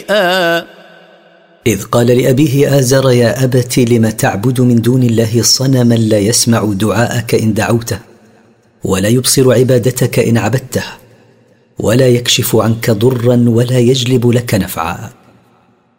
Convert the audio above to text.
إذ قال لأبيه آزر يا أبت لم تعبد من دون الله صنما لا يسمع دعاءك إن دعوته ولا يبصر عبادتك إن عبدته ولا يكشف عنك ضرا ولا يجلب لك نفعا.